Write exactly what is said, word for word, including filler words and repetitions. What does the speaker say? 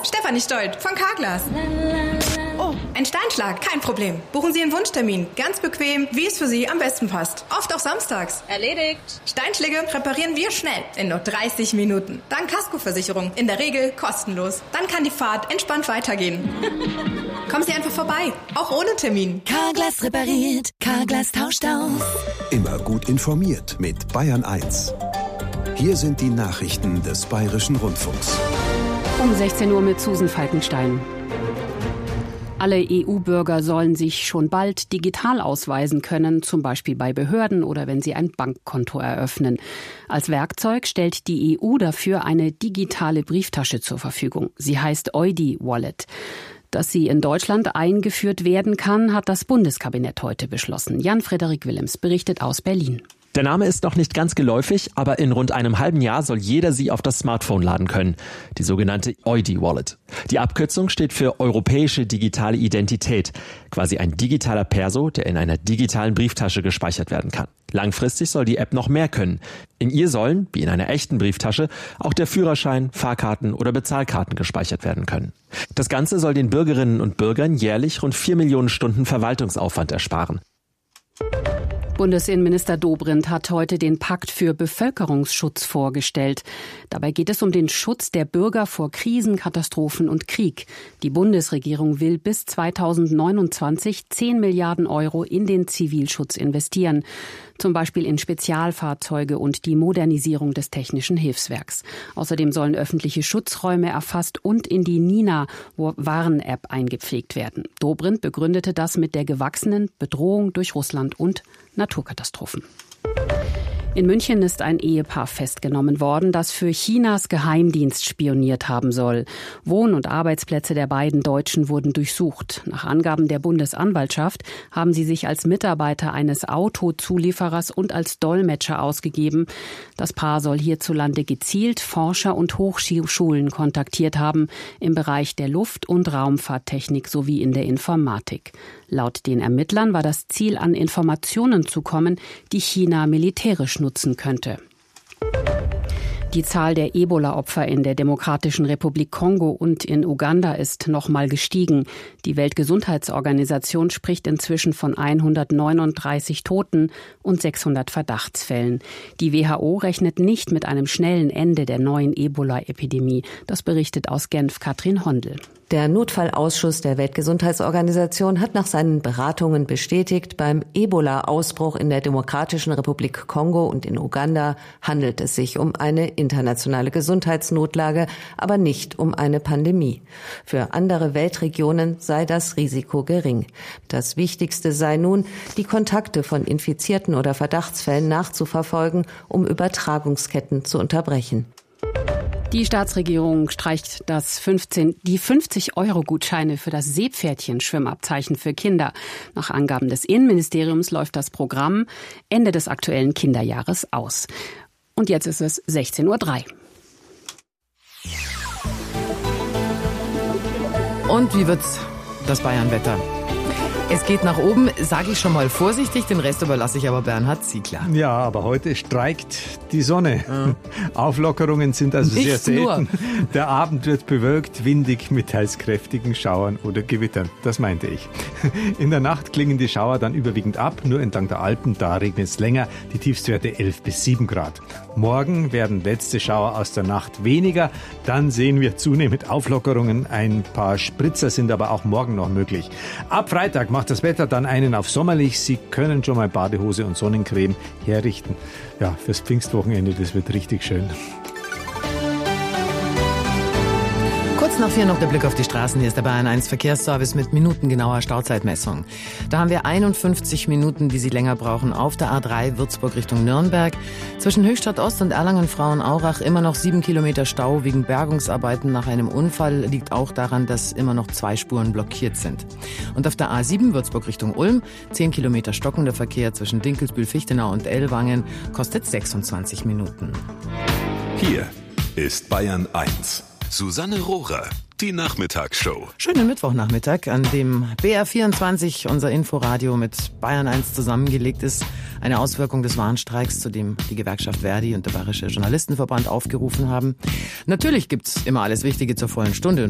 Stefanie Stolt von Carglass. Oh, ein Steinschlag, kein Problem. Buchen Sie einen Wunschtermin. Ganz bequem, wie es für Sie am besten passt. Oft auch samstags. Erledigt. Steinschläge reparieren wir schnell, in nur dreißig Minuten. Dank Kaskoversicherung, in der Regel kostenlos. Dann kann die Fahrt entspannt weitergehen. Kommen Sie einfach vorbei, auch ohne Termin. Carglass repariert, Carglass tauscht aus. Immer gut informiert mit Bayern eins. Hier sind die Nachrichten des Bayerischen Rundfunks. Um sechzehn Uhr mit Susan Falkenstein. Alle E U-Bürger sollen sich schon bald digital ausweisen können, zum Beispiel bei Behörden oder wenn sie ein Bankkonto eröffnen. Als Werkzeug stellt die E U dafür eine digitale Brieftasche zur Verfügung. Sie heißt Eudi Wallet. Dass sie in Deutschland eingeführt werden kann, hat das Bundeskabinett heute beschlossen. Jan-Frederik Willems berichtet aus Berlin. Der Name ist noch nicht ganz geläufig, aber in rund einem halben Jahr soll jeder sie auf das Smartphone laden können. Die sogenannte Eudi Wallet. Die Abkürzung steht für Europäische Digitale Identität. Quasi ein digitaler Perso, der in einer digitalen Brieftasche gespeichert werden kann. Langfristig soll die App noch mehr können. In ihr sollen, wie in einer echten Brieftasche, auch der Führerschein, Fahrkarten oder Bezahlkarten gespeichert werden können. Das Ganze soll den Bürgerinnen und Bürgern jährlich rund vier Millionen Stunden Verwaltungsaufwand ersparen. Bundesinnenminister Dobrindt hat heute den Pakt für Bevölkerungsschutz vorgestellt. Dabei geht es um den Schutz der Bürger vor Krisen, Katastrophen und Krieg. Die Bundesregierung will bis zweitausendneunundzwanzig zehn Milliarden Euro in den Zivilschutz investieren. Zum Beispiel in Spezialfahrzeuge und die Modernisierung des Technischen Hilfswerks. Außerdem sollen öffentliche Schutzräume erfasst und in die Nina-Warn-App eingepflegt werden. Dobrindt begründete das mit der gewachsenen Bedrohung durch Russland und Naturkatastrophen. In München ist ein Ehepaar festgenommen worden, das für Chinas Geheimdienst spioniert haben soll. Wohn- und Arbeitsplätze der beiden Deutschen wurden durchsucht. Nach Angaben der Bundesanwaltschaft haben sie sich als Mitarbeiter eines Autozulieferers und als Dolmetscher ausgegeben. Das Paar soll hierzulande gezielt Forscher und Hochschulen kontaktiert haben im Bereich der Luft- und Raumfahrttechnik sowie in der Informatik. Laut den Ermittlern war das Ziel, an Informationen zu kommen, die China militärisch nutzen könnte. Die Zahl der Ebola-Opfer in der Demokratischen Republik Kongo und in Uganda ist nochmal gestiegen. Die Weltgesundheitsorganisation spricht inzwischen von hundertneununddreißig Toten und sechshundert Verdachtsfällen. Die W H O rechnet nicht mit einem schnellen Ende der neuen Ebola-Epidemie. Das berichtet aus Genf Katrin Hondel. Der Notfallausschuss der Weltgesundheitsorganisation hat nach seinen Beratungen bestätigt, beim Ebola-Ausbruch in der Demokratischen Republik Kongo und in Uganda handelt es sich um eine internationale Gesundheitsnotlage, aber nicht um eine Pandemie. Für andere Weltregionen sei das Risiko gering. Das Wichtigste sei nun, die Kontakte von Infizierten oder Verdachtsfällen nachzuverfolgen, um Übertragungsketten zu unterbrechen. Die Staatsregierung streicht das fünfzehn, die fünfzig-Euro-Gutscheine für das Seepferdchen-Schwimmabzeichen für Kinder. Nach Angaben des Innenministeriums läuft das Programm Ende des aktuellen Kinderjahres aus. Und jetzt ist es sechzehn Uhr drei. Und wie wird's das Bayern-Wetter? Es geht nach oben, sage ich schon mal vorsichtig, den Rest überlasse ich aber Bernhard Ziegler. Ja, aber heute streikt die Sonne. Ja. Auflockerungen sind also Nicht sehr selten. nur. Der Abend wird bewölkt, windig mit teils kräftigen Schauern oder Gewittern. Das meinte ich. In der Nacht klingen die Schauer dann überwiegend ab. Nur entlang der Alpen, da regnet es länger. Die Tiefstwerte elf bis sieben Grad. Morgen werden letzte Schauer aus der Nacht weniger. Dann sehen wir zunehmend Auflockerungen. Ein paar Spritzer sind aber auch morgen noch möglich. Ab Freitag macht das Wetter dann einen auf sommerlich. Sie können schon mal Badehose und Sonnencreme herrichten. Ja, fürs Pfingstwochenende, das wird richtig schön. Kurz nach vier noch der Blick auf die Straßen. Hier ist der Bayern eins Verkehrsservice mit minutengenauer Stauzeitmessung. Da haben wir einundfünfzig Minuten, die Sie länger brauchen, auf der A drei Würzburg Richtung Nürnberg. Zwischen Höchstadt Ost und Erlangen-Frauenaurach immer noch sieben Kilometer Stau wegen Bergungsarbeiten nach einem Unfall. Liegt auch daran, dass immer noch zwei Spuren blockiert sind. Und auf der A sieben Würzburg Richtung Ulm, zehn Kilometer stockender Verkehr zwischen Dinkelsbühl-Fichtenau und Ellwangen, kostet sechsundzwanzig Minuten. Hier ist Bayern eins. Susanne Rohrer, die Nachmittagsshow. Schönen Mittwochnachmittag, an dem B R vierundzwanzig, unser Inforadio mit Bayern eins zusammengelegt ist. Eine Auswirkung des Warnstreiks, zu dem die Gewerkschaft Verdi und der Bayerische Journalistenverband aufgerufen haben. Natürlich gibt's immer alles Wichtige zur vollen Stunde.